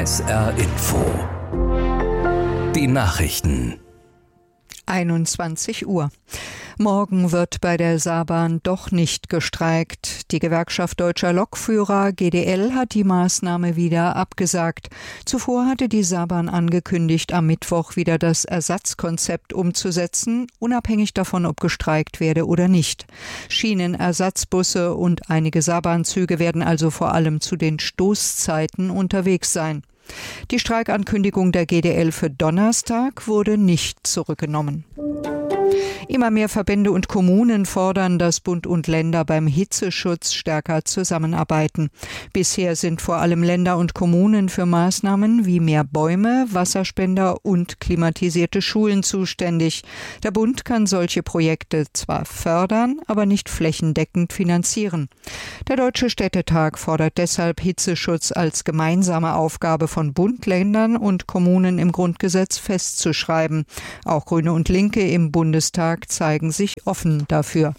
SR Info. Die Nachrichten. 21 Uhr. Morgen wird bei der Saarbahn doch nicht gestreikt. Die Gewerkschaft Deutscher Lokführer GDL hat die Maßnahme wieder abgesagt. Zuvor hatte die Saarbahn angekündigt, am Mittwoch wieder das Ersatzkonzept umzusetzen, unabhängig davon, ob gestreikt werde oder nicht. Schienenersatzbusse und einige Saarbahnzüge werden also vor allem zu den Stoßzeiten unterwegs sein. Die Streikankündigung der GDL für Donnerstag wurde nicht zurückgenommen. Immer mehr Verbände und Kommunen fordern, dass Bund und Länder beim Hitzeschutz stärker zusammenarbeiten. Bisher sind vor allem Länder und Kommunen für Maßnahmen wie mehr Bäume, Wasserspender und klimatisierte Schulen zuständig. Der Bund kann solche Projekte zwar fördern, aber nicht flächendeckend finanzieren. Der Deutsche Städtetag fordert deshalb, Hitzeschutz als gemeinsame Aufgabe von Bund, Ländern und Kommunen im Grundgesetz festzusschreiben. Auch Grüne und Linke im Bundestag zeigen sich offen dafür.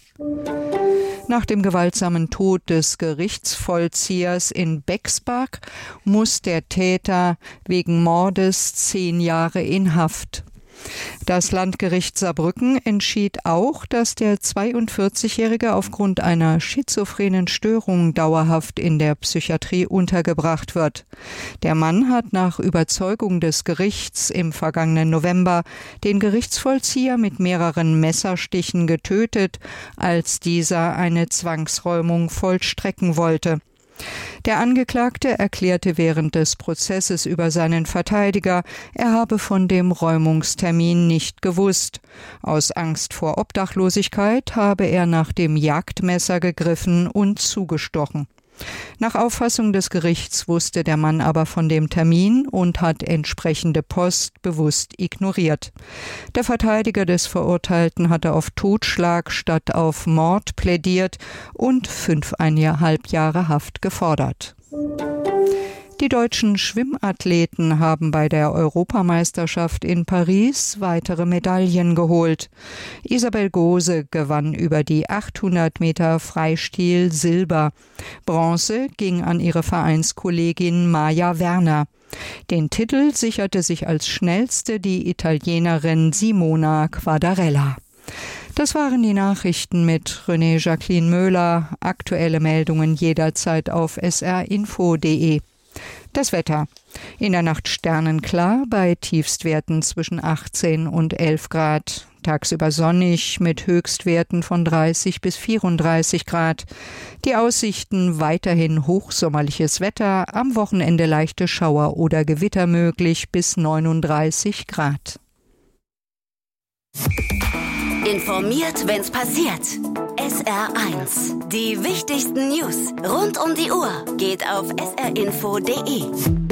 Nach dem gewaltsamen Tod des Gerichtsvollziehers in Bexbach muss der Täter wegen Mordes 10 Jahre in Haft. Das Landgericht Saarbrücken entschied auch, dass der 42-Jährige aufgrund einer schizophrenen Störung dauerhaft in der Psychiatrie untergebracht wird. Der Mann hat nach Überzeugung des Gerichts im vergangenen November den Gerichtsvollzieher mit mehreren Messerstichen getötet, als dieser eine Zwangsräumung vollstrecken wollte. Der Angeklagte erklärte während des Prozesses über seinen Verteidiger, er habe von dem Räumungstermin nicht gewusst. Aus Angst vor Obdachlosigkeit habe er nach dem Jagdmesser gegriffen und zugestochen. Nach Auffassung des Gerichts wusste der Mann aber von dem Termin und hat entsprechende Post bewusst ignoriert. Der Verteidiger des Verurteilten hatte auf Totschlag statt auf Mord plädiert und 5,5 Jahre Haft gefordert. Die deutschen Schwimmathleten haben bei der Europameisterschaft in Paris weitere Medaillen geholt. Isabel Gose gewann über die 800 Meter Freistil Silber. Bronze ging an ihre Vereinskollegin Maja Werner. Den Titel sicherte sich als schnellste die Italienerin Simona Quadarella. Das waren die Nachrichten mit René Jacqueline Möhler. Aktuelle Meldungen jederzeit auf srinfo.de. Das Wetter. In der Nacht sternenklar bei Tiefstwerten zwischen 18 und 11 Grad. Tagsüber sonnig mit Höchstwerten von 30 bis 34 Grad. Die Aussichten weiterhin hochsommerliches Wetter, am Wochenende leichte Schauer oder Gewitter möglich bis 39 Grad. Informiert, wenn's passiert. SR1. Die wichtigsten News rund um die Uhr geht auf srinfo.de.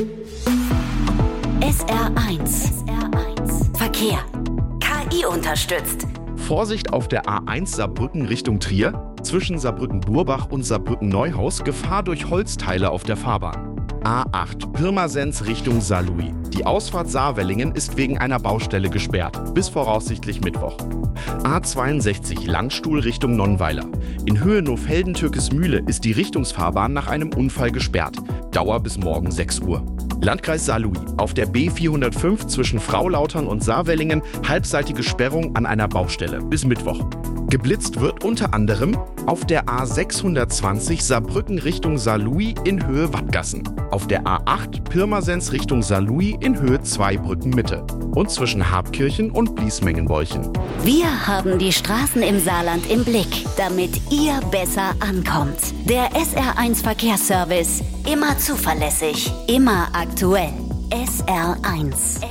SR1. Verkehr. KI unterstützt. Vorsicht auf der A1 Saarbrücken Richtung Trier. Zwischen Saarbrücken-Burbach und Saarbrücken-Neuhaus Gefahr durch Holzteile auf der Fahrbahn. A8 Pirmasens Richtung Saarlouis. Die Ausfahrt Saarwellingen ist wegen einer Baustelle gesperrt, bis voraussichtlich Mittwoch. A62 Landstuhl Richtung Nonnweiler. In Höhe Nofelden-Türkesmühle ist die Richtungsfahrbahn nach einem Unfall gesperrt. Dauer bis morgen 6 Uhr. Landkreis Saarlouis. Auf der B405 zwischen Fraulautern und Saarwellingen halbseitige Sperrung an einer Baustelle bis Mittwoch. Geblitzt wird unter anderem auf der A620 Saarbrücken Richtung Saarlouis in Höhe Wattgassen. Auf der A8 Pirmasens Richtung Saarlouis in Höhe Zweibrücken Mitte. Und zwischen Habkirchen und Bliesmengenbolchen. Wir haben die Straßen im Saarland im Blick, damit ihr besser ankommt. Der SR1 Verkehrsservice. Immer zuverlässig, immer aktuell. SR1.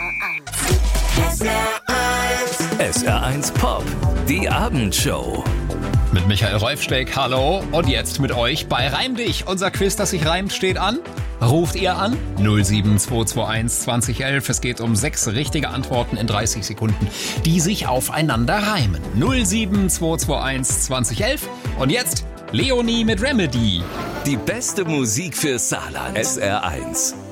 SR1 Pop. Die Abendshow. Mit Michael Rolfsteck, hallo. Und jetzt mit euch bei Reim dich. Unser Quiz, das sich reimt, steht an. Ruft ihr an 07221 2011. Es geht um 6 richtige Antworten in 30 Sekunden, die sich aufeinander reimen. 07221 2011. Und jetzt Leonie mit Remedy. Die beste Musik für Saarland. SR1.